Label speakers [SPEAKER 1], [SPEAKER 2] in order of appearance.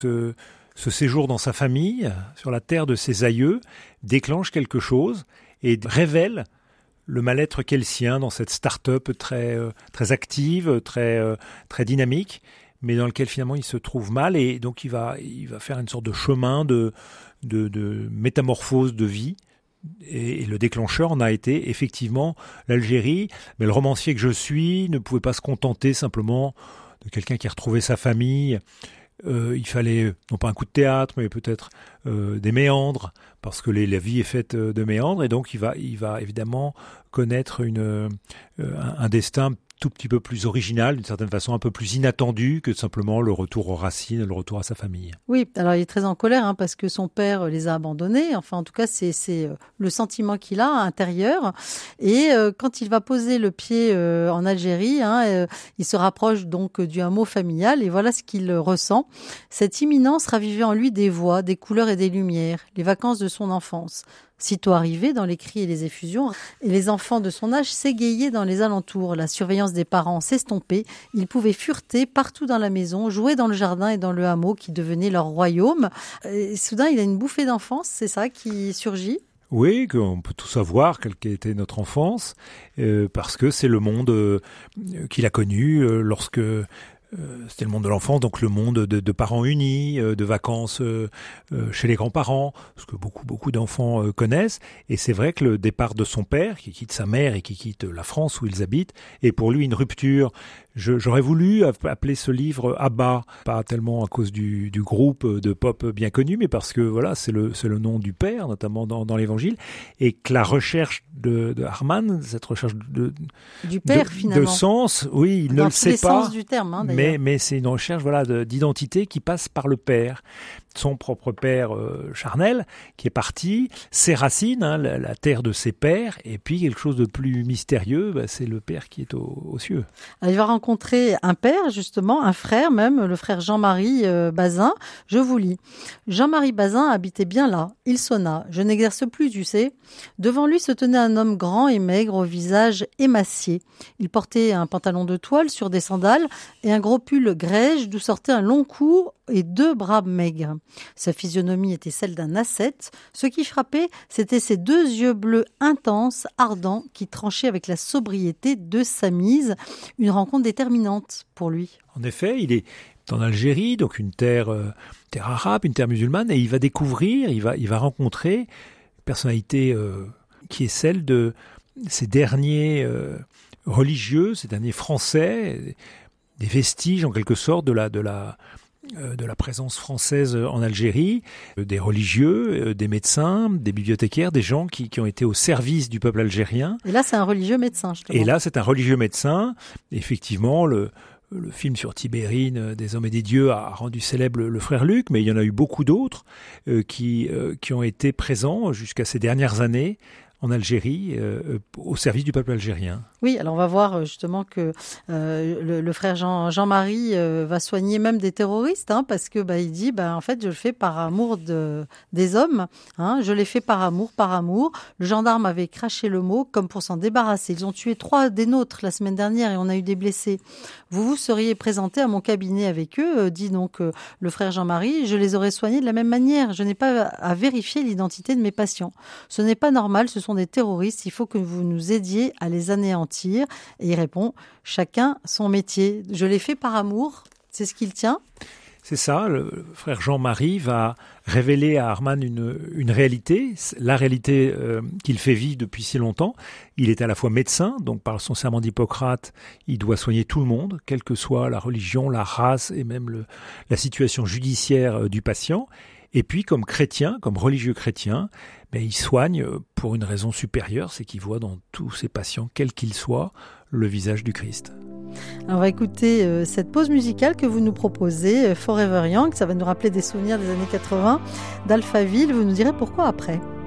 [SPEAKER 1] Ce séjour dans sa famille, sur la terre de ses aïeux, déclenche quelque chose et révèle le mal-être qu'est le sien dans cette start-up très active, très dynamique, mais dans lequel finalement il se trouve mal, et donc il va faire une sorte de chemin de métamorphose de vie. Et le déclencheur en a été effectivement l'Algérie, mais le romancier que je suis ne pouvait pas se contenter simplement de quelqu'un qui a retrouvé sa famille. Il fallait non pas un coup de théâtre, mais peut-être des méandres, parce que la vie est faite de méandres, et donc il va évidemment connaître un destin tout petit peu plus original, d'une certaine façon un peu plus inattendu que simplement le retour aux racines, le retour à sa famille.
[SPEAKER 2] Oui, alors il est très en colère parce que son père les a abandonnés. Enfin, en tout cas, c'est le sentiment qu'il a intérieur. Et quand il va poser le pied en Algérie, il se rapproche donc du hameau familial, et voilà ce qu'il ressent. Cette imminence ravivait en lui des voix, des couleurs et des lumières, les vacances de son enfance. Sitôt arrivé, dans les cris et les effusions, et les enfants de son âge s'égayaient dans les alentours. La surveillance des parents s'estompait. Ils pouvaient fureter partout dans la maison, jouer dans le jardin et dans le hameau qui devenait leur royaume. Et soudain, il a une bouffée d'enfance, c'est ça qui surgit ?
[SPEAKER 1] Oui, qu'on peut tout savoir, quelle qu'était notre enfance, parce que c'est le monde qu'il a connu lorsque... c'était le monde de l'enfance, donc le monde de parents unis, de vacances chez les grands-parents, ce que beaucoup d'enfants connaissent. Et c'est vrai que le départ de son père, qui quitte sa mère et qui quitte la France où ils habitent, est pour lui une rupture. J'aurais voulu appeler ce livre Abba, pas tellement à cause du groupe de pop bien connu, mais parce que voilà, c'est le nom du père, notamment dans l'Évangile, et que la recherche de Arman, cette recherche
[SPEAKER 2] du père finalement,
[SPEAKER 1] de sens, oui, il ne le sait pas.
[SPEAKER 2] Dans tous les sens du terme, d'ailleurs.
[SPEAKER 1] Mais c'est une recherche d'identité qui passe par le père. Son propre père charnel, qui est parti, ses racines, la terre de ses pères, et puis quelque chose de plus mystérieux, c'est le père qui est aux cieux.
[SPEAKER 2] Alors, il va rencontrer un père, justement, un frère même, le frère Jean-Marie Bazin. Je vous lis. Jean-Marie Bazin habitait bien là. Il sonna. Je n'exerce plus, tu sais. Devant lui se tenait un homme grand et maigre, au visage émacié. Il portait un pantalon de toile sur des sandales et un gros pull grège d'où sortait un long cou et 2 bras maigres. Sa physionomie était celle d'un ascète. Ce qui frappait, c'était ses 2 yeux bleus intenses, ardents, qui tranchaient avec la sobriété de sa mise. Une rencontre déterminante pour lui.
[SPEAKER 1] En effet, il est en Algérie, donc une terre arabe, une terre musulmane, et il va découvrir, il va rencontrer une personnalité qui est celle de ces derniers religieux, ces derniers Français, des vestiges en quelque sorte de la présence française en Algérie, des religieux, des médecins, des bibliothécaires, des gens qui ont été au service du peuple algérien.
[SPEAKER 2] Et là, c'est un religieux médecin, justement.
[SPEAKER 1] Et là, c'est un religieux médecin. Effectivement, le film sur Tibérine, des hommes et des dieux, a rendu célèbre le frère Luc, mais il y en a eu beaucoup d'autres qui ont été présents jusqu'à ces dernières années en Algérie, au service du peuple algérien.
[SPEAKER 2] Oui, alors on va voir justement que le frère Jean-Marie va soigner même des terroristes, parce que il dit, en fait, je le fais par amour des hommes, je l'ai fait par amour. Le gendarme avait craché le mot comme pour s'en débarrasser. Ils ont tué 3 des nôtres la semaine dernière et on a eu des blessés. Vous seriez présenté à mon cabinet avec eux, dit donc le frère Jean-Marie, je les aurais soignés de la même manière. Je n'ai pas à vérifier l'identité de mes patients. Ce n'est pas normal, ce sont des terroristes, il faut que vous nous aidiez à les anéantir. Et il répond, chacun son métier. Je l'ai fait par amour, c'est ce qu'il tient.
[SPEAKER 1] C'est ça, le frère Jean-Marie va révéler à Arman une réalité, la réalité qu'il fait vivre depuis si longtemps. Il est à la fois médecin, donc par son serment d'Hippocrate, il doit soigner tout le monde, quelle que soit la religion, la race et même la situation judiciaire du patient. Et puis comme chrétien, comme religieux chrétien, il soigne pour une raison supérieure, c'est qu'il voit dans tous ses patients, quels qu'ils soient, le visage du Christ.
[SPEAKER 2] Alors on va écouter cette pause musicale que vous nous proposez, Forever Young, ça va nous rappeler des souvenirs des années 80 d'Alphaville, vous nous direz pourquoi après.